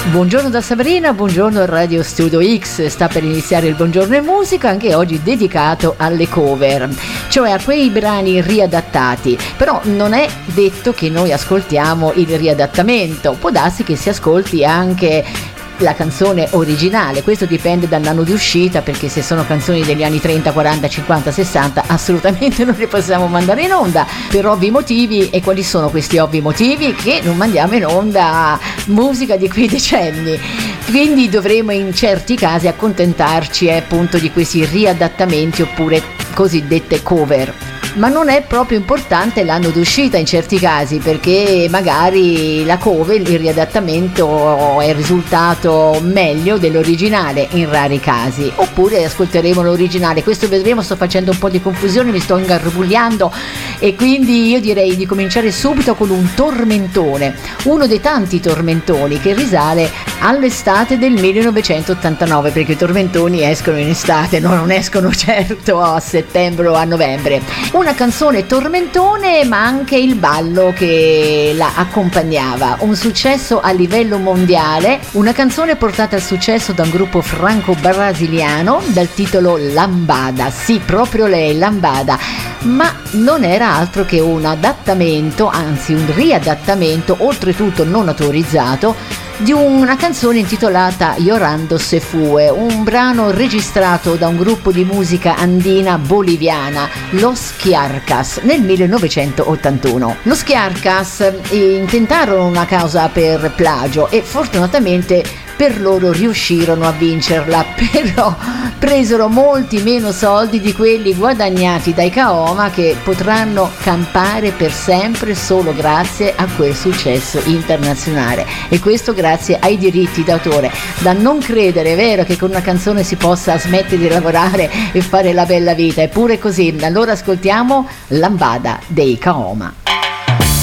Buongiorno da Sabrina, buongiorno Radio Studio X, sta per iniziare il Buongiorno in Musica, anche oggi dedicato alle cover, cioè a quei brani riadattati, però non è detto che noi ascoltiamo il riadattamento, può darsi che si ascolti anche la canzone originale, questo dipende dall'anno di uscita, perché se sono canzoni degli anni 30, 40, 50, 60 assolutamente non le possiamo mandare in onda per ovvi motivi. E quali sono questi ovvi motivi? Che non mandiamo in onda musica di quei decenni, quindi dovremo in certi casi accontentarci appunto di questi riadattamenti oppure cosiddette cover. Ma non è proprio importante l'anno d'uscita in certi casi, perché magari la cover, il riadattamento è il risultato meglio dell'originale in rari casi, oppure ascolteremo l'originale. Questo vedremo, sto facendo un po' di confusione, mi sto ingarbugliando, e quindi io direi di cominciare subito con un tormentone, uno dei tanti tormentoni che risale all'estate del 1989, perché i tormentoni escono in estate, non escono certo a settembre o a novembre. Una canzone tormentone, ma anche il ballo che la accompagnava, un successo a livello mondiale, una canzone portata al successo da un gruppo franco-brasiliano dal titolo Lambada, sì, proprio lei, Lambada, ma non era altro che un adattamento, anzi un riadattamento, oltretutto non autorizzato, di una canzone intitolata Llorando se fue, un brano registrato da un gruppo di musica andina boliviana, Los Chiarcas, nel 1981. Los Chiarcas intentarono una causa per plagio e fortunatamente per loro riuscirono a vincerla, però presero molti meno soldi di quelli guadagnati dai Kaoma, che potranno campare per sempre solo grazie a quel successo internazionale, e questo grazie ai diritti d'autore. Da non credere, è vero, che con una canzone si possa smettere di lavorare e fare la bella vita, eppure così. Allora ascoltiamo Lambada dei Kaoma.